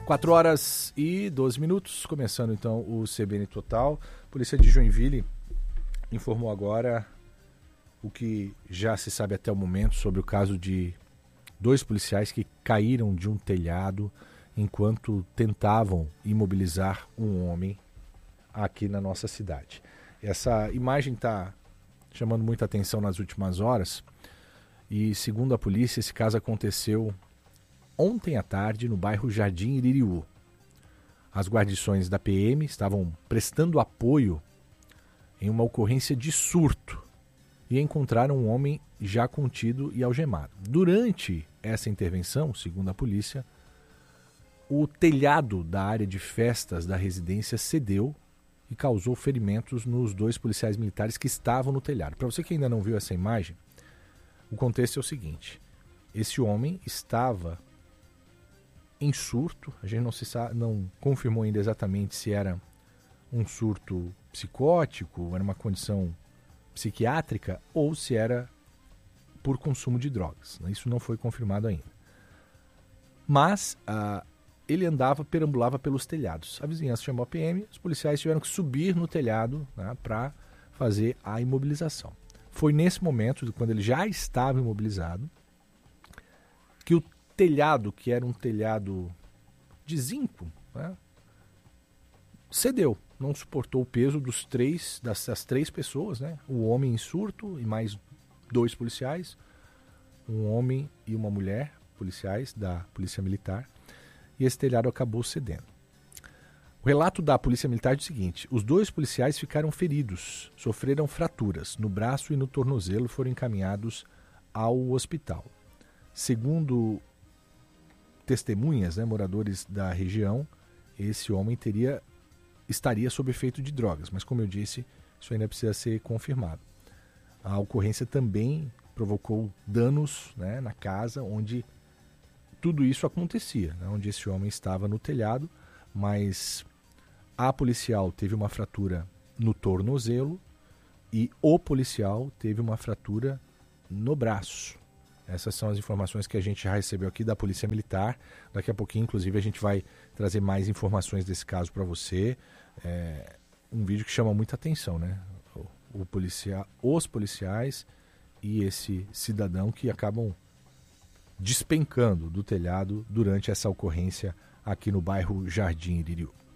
4h12, começando então o CBN Total. A polícia de Joinville informou agora o que já se sabe até o momento sobre o caso de 2 policiais que caíram de um telhado enquanto tentavam imobilizar um homem aqui na nossa cidade. Essa imagem está chamando muita atenção nas últimas horas e, segundo a polícia, esse caso aconteceu ontem à tarde no bairro Jardim Iririú. As guarnições da PM estavam prestando apoio em uma ocorrência de surto e encontraram um homem já contido e algemado. Durante essa intervenção, segundo a polícia, o telhado da área de festas da residência cedeu e causou ferimentos nos 2 policiais militares que estavam no telhado. Para você que ainda não viu essa imagem, o contexto é o seguinte: esse homem estava em surto, a gente não confirmou ainda exatamente se era um surto psicótico, era uma condição psiquiátrica ou se era por consumo de drogas. Isso não foi confirmado ainda. Mas ele perambulava pelos telhados. A vizinhança chamou a PM, os policiais tiveram que subir no telhado, né, para fazer a imobilização. Foi nesse momento, quando ele já estava imobilizado, que o telhado, que era um telhado de zinco, né, cedeu, não suportou o peso das 3 pessoas, né, o homem em surto e mais 2 policiais, um homem e uma mulher, policiais da Polícia Militar, e esse telhado acabou cedendo. O relato da Polícia Militar diz o seguinte: os 2 policiais ficaram feridos, sofreram fraturas no braço e no tornozelo, foram encaminhados ao hospital. Segundo testemunhas, né, moradores da região, esse homem estaria sob efeito de drogas, mas como eu disse, isso ainda precisa ser confirmado. A ocorrência também provocou danos, né, na casa onde tudo isso acontecia, né, onde esse homem estava no telhado, mas a policial teve uma fratura no tornozelo e o policial teve uma fratura no braço. Essas são as informações que a gente já recebeu aqui da Polícia Militar. Daqui a pouquinho, inclusive, a gente vai trazer mais informações desse caso para você. Um vídeo que chama muita atenção, né? Os policiais e esse cidadão que acabam despencando do telhado durante essa ocorrência aqui no bairro Jardim Iririú.